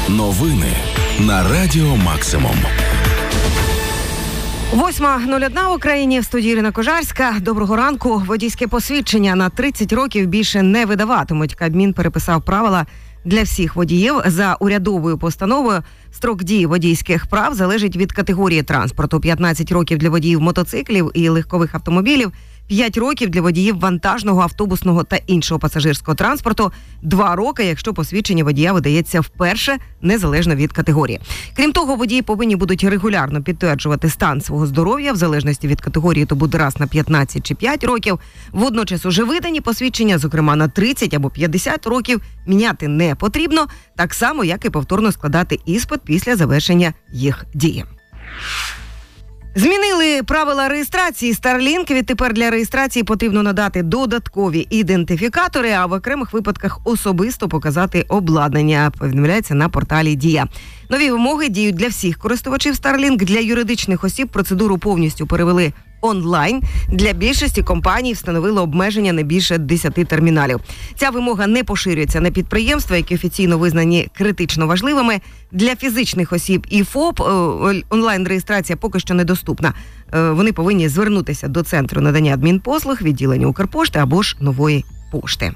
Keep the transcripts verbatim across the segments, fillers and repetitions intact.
Новини на Радіо Максимум. восьма нуль одна в Україні, в студії Ірина Кожарська. Доброго ранку. Водійське посвідчення на тридцять років більше не видаватимуть. Кабмін переписав правила для всіх водіїв. За урядовою постановою строк дії водійських прав залежить від категорії транспорту. п'ятнадцять років для водіїв мотоциклів і легкових автомобілів, п'ять років для водіїв вантажного, автобусного та іншого пасажирського транспорту, два роки, якщо посвідчення водія видається вперше, незалежно від категорії. Крім того, водії повинні будуть регулярно підтверджувати стан свого здоров'я, в залежності від категорії то буде раз на п'ятнадцять чи п'ять років. Водночас уже видані посвідчення, зокрема на тридцять або п'ятдесят років, міняти не потрібно, так само, як і повторно складати іспит після завершення їх дії. Змінили правила реєстрації Starlink. Відтепер для реєстрації потрібно надати додаткові ідентифікатори, а в окремих випадках особисто показати обладнання, повідомляється на порталі Дія. Нові вимоги діють для всіх користувачів Starlink. Для юридичних осіб процедуру повністю перевели онлайн. Для більшості компаній встановили обмеження не більше десяти терміналів. Ця вимога не поширюється на підприємства, які офіційно визнані критично важливими. Для фізичних осіб і ФОП онлайн-реєстрація поки що недоступна. Вони повинні звернутися до Центру надання адмінпослуг, відділення Укрпошти або ж Нової пошти.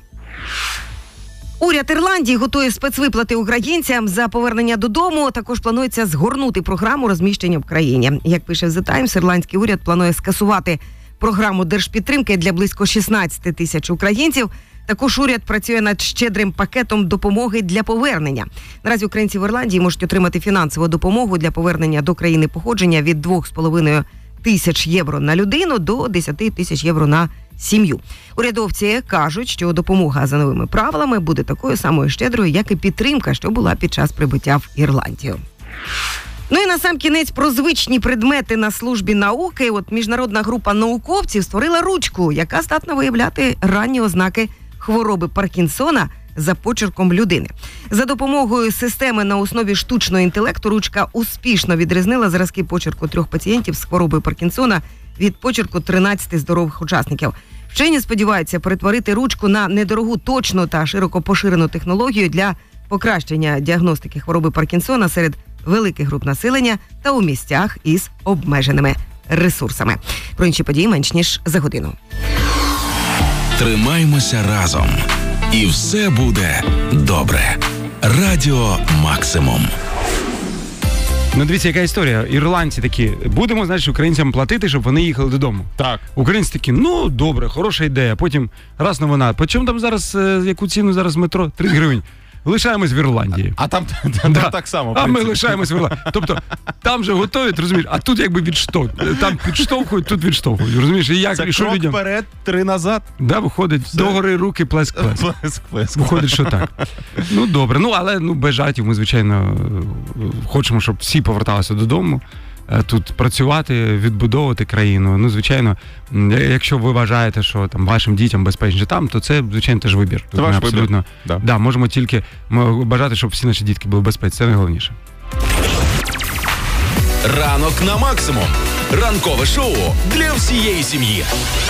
Уряд Ірландії готує спецвиплати українцям за повернення додому. Також планується згорнути програму розміщення в країні. Як пише The Times, ірландський уряд планує скасувати програму держпідтримки для близько шістнадцять тисяч українців. Також уряд працює над щедрим пакетом допомоги для повернення. Наразі українці в Ірландії можуть отримати фінансову допомогу для повернення до країни походження від двох з половиною тисяч євро на людину до десять тисяч євро на сім'ю. Урядовці кажуть, що допомога за новими правилами буде такою самою щедрою, як і підтримка, що була під час прибуття в Ірландію. Ну і насамкінець про звичні предмети на службі науки. От міжнародна група науковців створила ручку, яка здатна виявляти ранні ознаки хвороби Паркінсона за почерком людини. За допомогою системи на основі штучного інтелекту ручка успішно відрізнила зразки почерку трьох пацієнтів з хворобою Паркінсона від почерку тринадцяти здорових учасників. Вчені сподіваються перетворити ручку на недорогу, точну та широко поширену технологію для покращення діагностики хвороби Паркінсона серед великих груп населення та у місцях із обмеженими ресурсами. Про інші події менш ніж за годину. Тримаймося разом. І все буде добре. Радіо Максимум. Ну, дивіться, яка історія. Ірландці такі, будемо, значить, українцям платити, щоб вони їхали додому. Так. Українці такі, ну, добре, хороша ідея. Потім, раз новина, по чому там зараз, яку ціну зараз метро? тридцять гривень. Лишаємось в Ірландії. А там, там, да. там так само. А ми лишаємось в Ірландії. Тобто, там же готові, розумієш, а тут якби відштовхують. Там підштовхують, тут відштовхують. Розумієш, і як, це і що крок людям? вперед, три назад. Да, виходить, Все. догори руки, плеск-плеск. Плеск-плеск. Виходить, що так. Ну, добре. Ну, але ну, без жартів ми, звичайно, хочемо, щоб всі поверталися додому, тут працювати, відбудовувати країну. Ну, звичайно, якщо ви вважаєте, що там вашим дітям безпечніше там, то це, звичайно, теж вибір. Це ваш абсолютно, вибір. Да. Да, можемо тільки бажати, щоб всі наші дітки були безпечні. Це найголовніше. Ранок на Максимум. Ранкове шоу для всієї сім'ї.